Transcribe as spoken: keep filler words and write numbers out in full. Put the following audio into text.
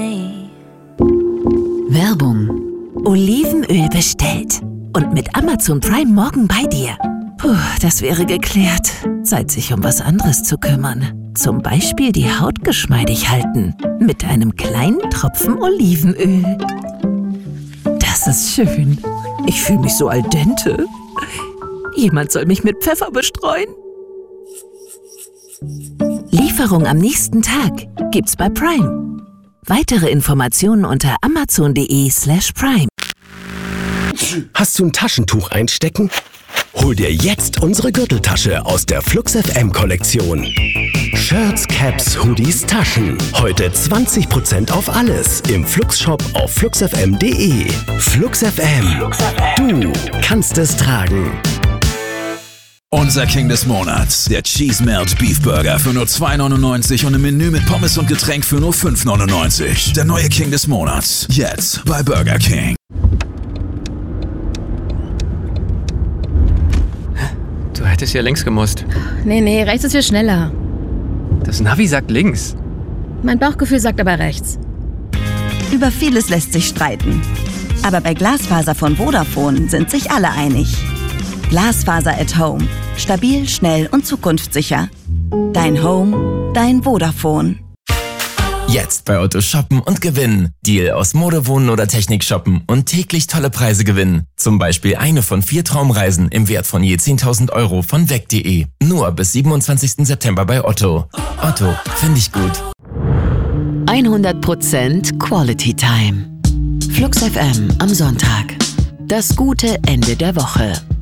Werbung. Olivenöl bestellt. Und mit Amazon Prime morgen bei dir. Puh, das wäre geklärt. Zeit, sich um was anderes zu kümmern. Zum Beispiel die Haut geschmeidig halten. Mit einem kleinen Tropfen Olivenöl. Das ist schön. Ich fühle mich so al dente. Jemand soll mich mit Pfeffer bestreuen. Lieferung am nächsten Tag gibt's bei Prime. Weitere Informationen unter amazon.de slash prime. Hast du ein Taschentuch einstecken? Hol dir jetzt unsere Gürteltasche aus der Flux F M-Kollektion. Shirts, Caps, Hoodies, Taschen. Heute zwanzig Prozent auf alles im Flux-Shop auf flux f m punkt d e. Flux F M. Du kannst es tragen. Unser King des Monats, der Cheese Melt Beef Burger für nur zwei neunundneunzig und ein Menü mit Pommes und Getränk für nur fünf neunundneunzig. Der neue King des Monats, jetzt bei Burger King. Du hättest ja links gemusst. Nee, nee, rechts ist viel schneller. Das Navi sagt links. Mein Bauchgefühl sagt aber rechts. Über vieles lässt sich streiten. Aber bei Glasfaser von Vodafone sind sich alle einig. Glasfaser at Home. Stabil, schnell und zukunftssicher. Dein Home, dein Vodafone. Jetzt bei Otto shoppen und gewinnen. Deal aus Mode, Wohnen oder Technik shoppen und täglich tolle Preise gewinnen. Zum Beispiel eine von vier Traumreisen im Wert von je zehntausend Euro von weg punkt de. Nur bis siebenundzwanzigsten September bei Otto. Otto, finde ich gut. hundert Prozent Quality Time. Flux F M am Sonntag. Das gute Ende der Woche.